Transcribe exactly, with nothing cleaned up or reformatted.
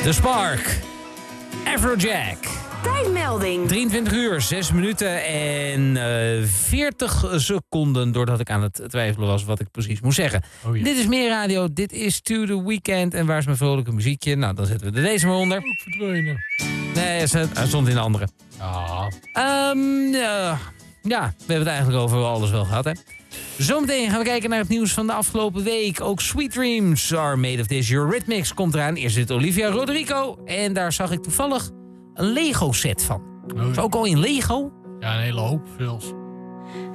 The Spark. Afrojack. Tijdmelding. drieëntwintig uur, zes minuten en uh, veertig seconden... doordat ik aan het twijfelen was wat ik precies moest zeggen. Oh ja. Dit is meer radio, dit is To The Weekend. En waar is mijn vrolijke muziekje? Nou, dan zetten we er deze maar onder. Ook verdwenen. Nee, hij stond- hij stond in de andere. Ja. Um, ja, ja, we hebben het eigenlijk over alles wel gehad, hè. Zometeen gaan we kijken naar het nieuws van de afgelopen week. Ook Sweet Dreams Are Made of This. Eurythmics komt eraan. Eerst zit Olivia Rodrigo. En daar zag ik toevallig een Lego set van. Oh, Is ook al in Lego? ja, een hele hoop zelfs.